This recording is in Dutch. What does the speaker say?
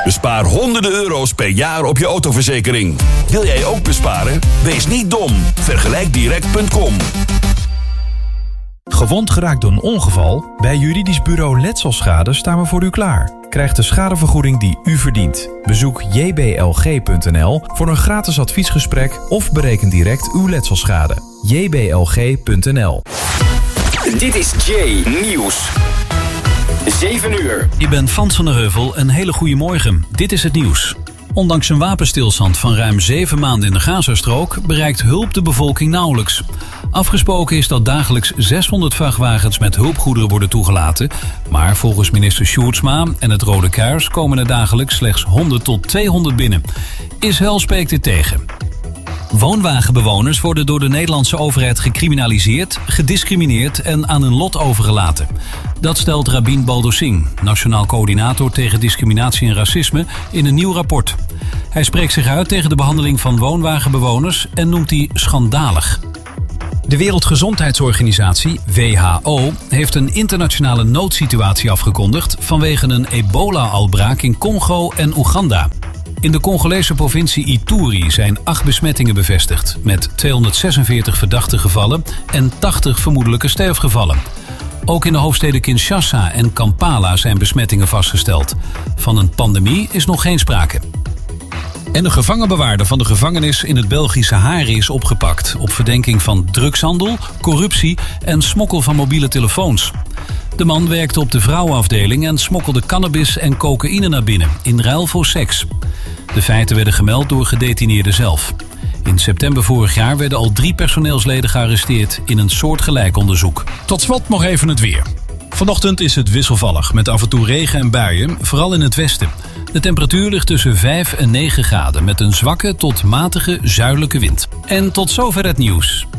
Bespaar honderden euro's per jaar op je autoverzekering. Wil jij ook besparen? Wees niet dom. Vergelijkdirect.com. Gewond geraakt door een ongeval? Bij juridisch bureau Letselschade staan we voor u klaar. Krijg de schadevergoeding die u verdient. Bezoek jblg.nl voor een gratis adviesgesprek of bereken direct uw letselschade. jblg.nl. Dit is Jay Nieuws. 7 uur. Ik ben Frans van der Heuvel. Een hele goede morgen. Dit is het nieuws. Ondanks een wapenstilstand van ruim 7 maanden in de Gazastrook bereikt hulp de bevolking nauwelijks. Afgesproken is dat dagelijks 600 vrachtwagens met hulpgoederen worden toegelaten. Maar volgens minister Sjoerdsma en het Rode Kruis komen er dagelijks slechts 100 tot 200 binnen. Israël spreekt dit tegen. Woonwagenbewoners worden door de Nederlandse overheid gecriminaliseerd, gediscrimineerd en aan hun lot overgelaten. Dat stelt Rabin Baldosing, nationaal coördinator tegen discriminatie en racisme, in een nieuw rapport. Hij spreekt zich uit tegen de behandeling van woonwagenbewoners en noemt die schandalig. De Wereldgezondheidsorganisatie, WHO, heeft een internationale noodsituatie afgekondigd vanwege een ebola-uitbraak in Congo en Oeganda. In de Congolese provincie Ituri zijn 8 besmettingen bevestigd, met 246 verdachte gevallen en 80 vermoedelijke sterfgevallen. Ook in de hoofdsteden Kinshasa en Kampala zijn besmettingen vastgesteld. Van een pandemie is nog geen sprake. En de gevangenbewaarder van de gevangenis in het Belgische Haren is opgepakt op verdenking van drugshandel, corruptie en smokkel van mobiele telefoons. De man werkte op de vrouwenafdeling en smokkelde cannabis en cocaïne naar binnen, in ruil voor seks. De feiten werden gemeld door gedetineerden zelf. In september vorig jaar werden al 3 personeelsleden gearresteerd in een soortgelijk onderzoek. Tot slot nog even het weer. Vanochtend is het wisselvallig met af en toe regen en buien, vooral in het westen. De temperatuur ligt tussen 5 en 9 graden met een zwakke tot matige zuidelijke wind. En tot zover het nieuws.